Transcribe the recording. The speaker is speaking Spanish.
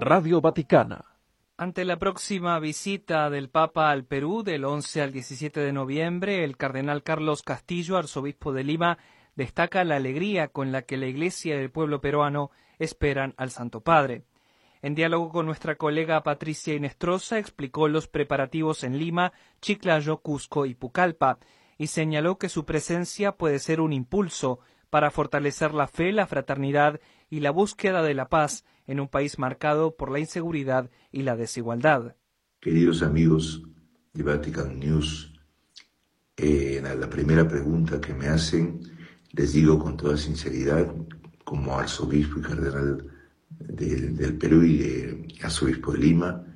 Radio Vaticana. Ante la próxima visita del Papa al Perú del 11 al 17 de noviembre, el cardenal Carlos Castillo, arzobispo de Lima, destaca la alegría con la que la Iglesia y el pueblo peruano esperan al Santo Padre. En diálogo con nuestra colega Patricia Inestrosa, explicó los preparativos en Lima, Chiclayo, Cusco y Pucallpa, y señaló que su presencia puede ser un impulso para fortalecer la fe, la fraternidad y la búsqueda de la paz en un país marcado por la inseguridad y la desigualdad. Queridos amigos de Vatican News, a la primera pregunta que me hacen, les digo con toda sinceridad, como arzobispo y cardenal del Perú y arzobispo de Lima,